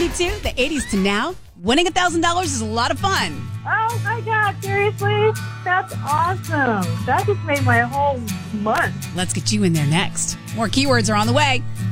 22, the 80s to now, winning $1,000 is a lot of fun. Oh my God, seriously? That's awesome. That just made my whole month. Let's get you in there next. More keywords are on the way.